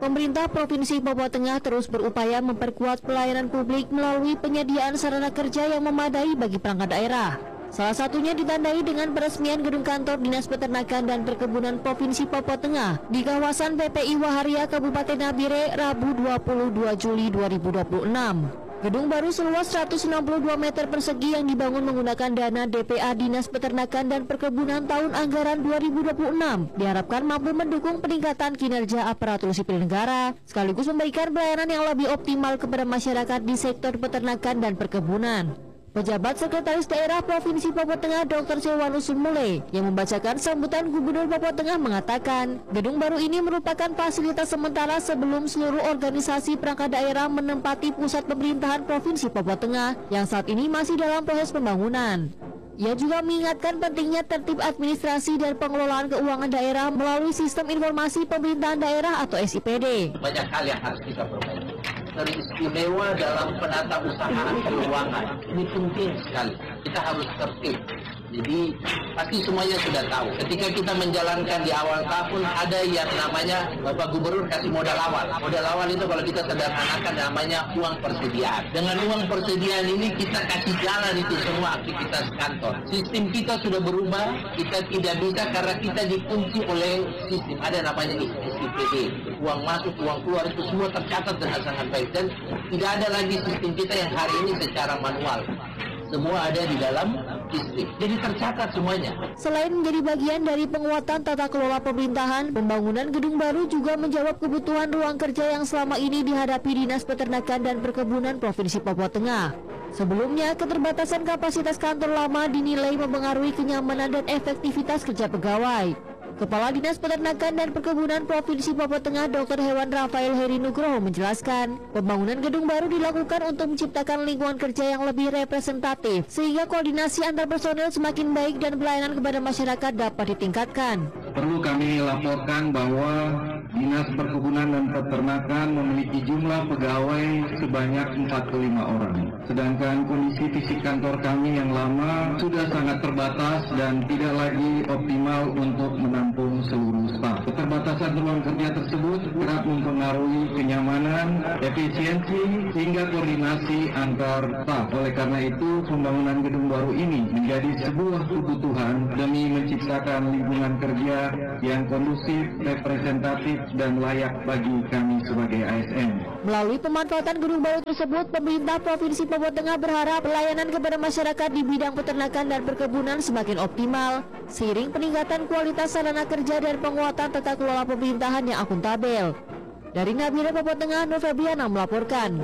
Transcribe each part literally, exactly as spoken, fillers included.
Pemerintah Provinsi Papua Tengah terus berupaya memperkuat pelayanan publik melalui penyediaan sarana kerja yang memadai bagi perangkat daerah. Salah satunya ditandai dengan peresmian gedung kantor Dinas Peternakan dan Perkebunan Provinsi Papua Tengah di kawasan P P I Waharia Kabupaten Nabire, Rabu dua puluh dua Juli dua ribu dua puluh enam. Gedung baru seluas seratus enam puluh dua meter persegi yang dibangun menggunakan dana D P A Dinas Peternakan dan Perkebunan tahun anggaran dua ribu dua puluh enam diharapkan mampu mendukung peningkatan kinerja aparatur sipil negara sekaligus memberikan pelayanan yang lebih optimal kepada masyarakat di sektor peternakan dan perkebunan. Pejabat Sekretaris Daerah Provinsi Papua Tengah Doktor Silwanus Sumule yang membacakan sambutan Gubernur Papua Tengah mengatakan, gedung baru ini merupakan fasilitas sementara sebelum seluruh organisasi perangkat daerah menempati pusat pemerintahan Provinsi Papua Tengah yang saat ini masih dalam proses pembangunan. Ia juga mengingatkan pentingnya tertib administrasi dan pengelolaan keuangan daerah melalui Sistem Informasi Pemerintahan Daerah atau S I P D. Banyak hal yang harus kita perbaiki. Teristimewa dalam penata usahaan keuangan ini penting sekali. Kita harus tertib. Jadi pasti semuanya sudah tahu. Ketika kita menjalankan di awal tahun ada yang namanya Bapak Gubernur kasih modal awal. Modal awal itu kalau kita sederhanakan namanya uang persediaan. Dengan uang persediaan ini kita kasih jalan itu semua aktivitas kantor. Sistem kita sudah berubah. Kita tidak bisa karena kita dikunci oleh sistem. Ada namanya S I P D. Uang masuk, uang keluar itu semua tercatat dengan sangat baik. Dan tidak ada lagi sistem kita yang hari ini secara manual. Semua ada di dalam sistem. Jadi tercatat semuanya. Selain menjadi bagian dari penguatan tata kelola pemerintahan, pembangunan gedung baru juga menjawab kebutuhan ruang kerja yang selama ini dihadapi Dinas Peternakan dan Perkebunan Provinsi Papua Tengah. Sebelumnya, keterbatasan kapasitas kantor lama dinilai mempengaruhi kenyamanan dan efektivitas kerja pegawai. Kepala Dinas Peternakan dan Perkebunan Provinsi Papua Tengah Doktor Hewan Rafael Heri Nugroho menjelaskan, pembangunan gedung baru dilakukan untuk menciptakan lingkungan kerja yang lebih representatif sehingga koordinasi antar personel semakin baik dan pelayanan kepada masyarakat dapat ditingkatkan. Perlu kami laporkan bahwa Dinas Perkebunan dan Peternakan memiliki jumlah pegawai sebanyak empat puluh lima orang. Sedangkan kondisi fisik kantor kami yang lama sudah sangat terbatas dan tidak lagi optimal untuk menampung seluruh staf. Keterbatasan ruang kerja tersebut kerap mempengaruhi kenyamanan, efisiensi, hingga koordinasi antar staf. Oleh karena itu, pembangunan gedung baru ini menjadi sebuah kebutuhan demi menciptakan lingkungan kerja yang kondusif, representatif, dan layak bagi kami sebagai A S N. Melalui pemanfaatan gedung baru tersebut, pemerintah Provinsi Papua Tengah berharap pelayanan kepada masyarakat di bidang peternakan dan perkebunan semakin optimal, seiring peningkatan kualitas sarana kerja dan penguatan tata kelola pemerintahan yang akuntabel. Dari Nabire, Papua Tengah, Nur Febriana melaporkan.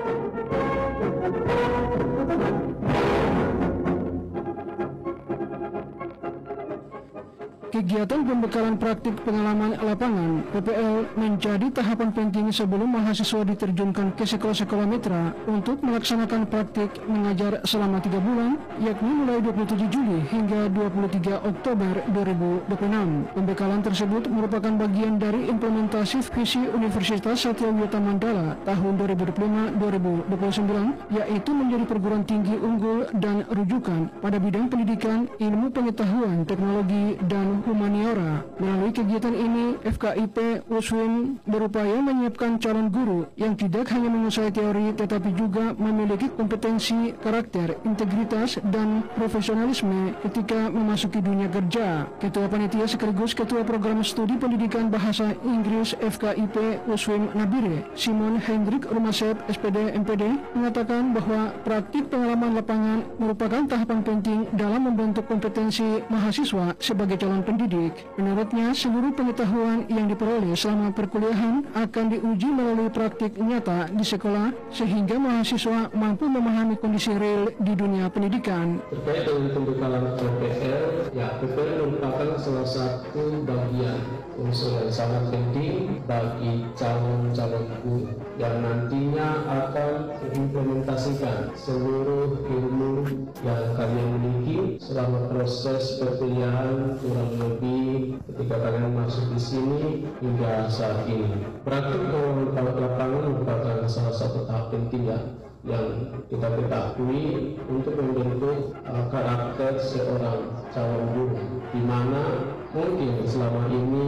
Kegiatan pembekalan praktik pengalaman lapangan P P L menjadi tahapan penting sebelum mahasiswa diterjunkan ke sekolah-sekolah mitra untuk melaksanakan praktik mengajar selama tiga bulan, yakni mulai dua puluh tujuh Juli hingga dua puluh tiga Oktober dua ribu dua puluh enam. Pembekalan tersebut merupakan bagian dari implementasi visi Universitas Satya Wiyata Mandala tahun dua ribu dua puluh lima dua ribu dua puluh sembilan, yaitu menjadi perguruan tinggi unggul dan rujukan pada bidang pendidikan, ilmu pengetahuan, teknologi, dan humaniora. Melalui kegiatan ini, F K I P U S W I M berupaya menyiapkan calon guru yang tidak hanya menguasai teori tetapi juga memiliki kompetensi, karakter, integritas, dan profesionalisme ketika memasuki dunia kerja. Ketua Panitia sekaligus Ketua Program Studi Pendidikan Bahasa Inggris F K I P U S W I M Nabire, Simon Hendrik Rumasep S P D M P D, mengatakan bahwa praktik pengalaman lapangan merupakan tahapan penting dalam membentuk kompetensi mahasiswa sebagai calon pendidik. Menurutnya, seluruh pengetahuan yang diperoleh selama perkuliahan akan diuji melalui praktik nyata di sekolah sehingga mahasiswa mampu memahami kondisi real di dunia pendidikan. Terkait dengan pembekalan P P L, ya P P L merupakan salah satu bagian unsur yang sangat penting bagi calon-calon guru yang nantinya akan mengimplementasikan seluruh ilmu yang kalian miliki selama proses perkuliahan kurang lebih ketika kalian masuk di sini hingga saat ini. Praktik pengalaman lapangan merupakan salah satu tahap penting ya yang kita ketahui untuk membentuk uh, karakter seorang calon guru, di mana mungkin selama ini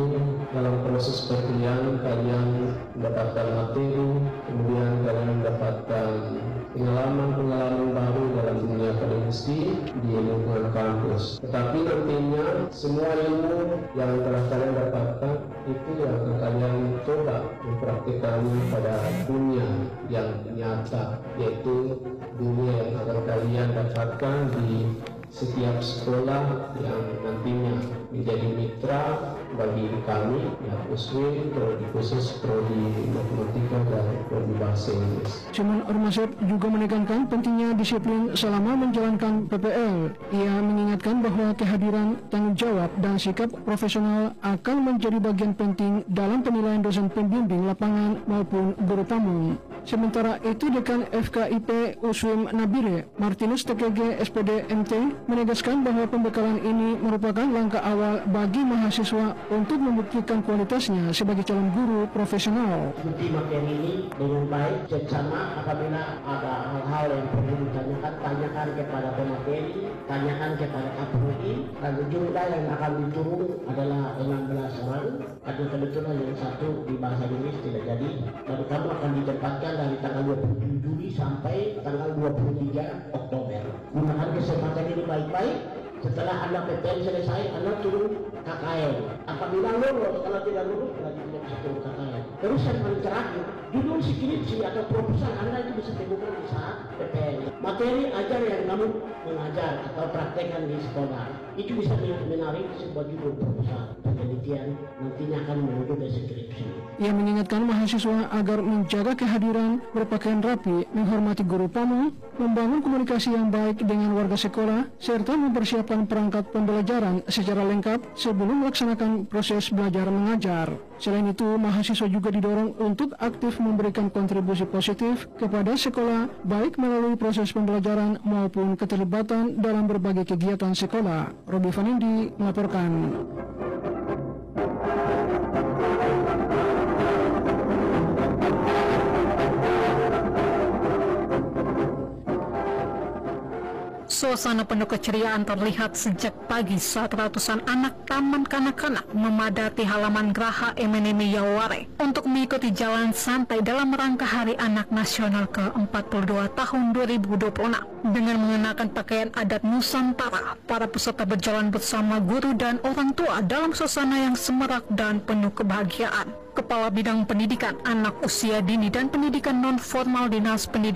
dalam proses perkuliahan kalian mendapatkan materi, kemudian kalian mendapatkan pengalaman-pengalaman baru dalam dunia akademisi di lingkungan kampus. Tetapi nantinya semua ilmu yang telah kalian dapatkan itu yang akan kalian coba mempraktikannya pada dunia yang nyata, yaitu dunia yang akan kalian dapatkan di setiap sekolah yang nantinya menjadi mitra bagi kami, ya Uswin, prodi khusus prodi matematika dan prodi bahasa Inggris. Simon Ormasep juga menekankan pentingnya disiplin selama menjalankan P P L. Ia mengingatkan bahwa kehadiran, tanggung jawab, dan sikap profesional akan menjadi bagian penting dalam penilaian dosen pembimbing lapangan maupun guru tamu. Sementara itu, Dekan F K I P Uswim Nabire, Martinus T K G S P D M T, menegaskan bahwa pembekalan ini merupakan langkah awal bagi mahasiswa untuk membuktikan kualitasnya sebagai calon guru profesional. Ikuti materi ini dengan baik, seksama. Apabila ada hal-hal yang perlu ditanyakan, tanyakan kepada pemateri, tanyakan kepada kapolri, dan jumlah yang akan diturun adalah enam belas orang. Ada kebetulan yang satu di bahasa Inggris tidak jadi, dan kamu akan ditempatkan dari tanggal dua puluh tujuh Juli sampai tanggal dua puluh tiga Oktober. Gunakan kesempatan ini baik-baik. Setelah Anda P T N selesai, Anda turun K K N. Apabila lulus, kalau tidak lulus, berarti tidak bisa turun K K N. Terus yang paling terakhir, judul skripsi atau proposal Anda itu bisa temukan di saat P T N. Materi ajar yang kamu mengajar atau praktekkan di sekolah, itu bisa menarik sebuah judul proposal. Penelitian nantinya akan menuju ke skripsi. Ia mengingatkan mahasiswa agar menjaga kehadiran, berpakaian rapi, menghormati guru tamu, membangun komunikasi yang baik dengan warga sekolah, serta mempersiapkan perangkat pembelajaran secara lengkap sebelum melaksanakan proses belajar mengajar. Selain itu, mahasiswa juga didorong untuk aktif memberikan kontribusi positif kepada sekolah, baik melalui proses pembelajaran maupun keterlibatan dalam berbagai kegiatan sekolah. Robi Vanindi melaporkan. Suasana penuh keceriaan terlihat sejak pagi saat ratusan anak taman kanak-kanak memadati halaman Geraha M N M Yaware untuk mengikuti jalan santai dalam rangka Hari Anak Nasional ke empat puluh dua tahun dua ribu dua puluh enam. Dengan mengenakan pakaian adat Nusantara, para peserta berjalan bersama guru dan orang tua dalam suasana yang semarak dan penuh kebahagiaan. Kepala Bidang Pendidikan Anak Usia Dini dan Pendidikan Non-Formal Dinas Pendidikan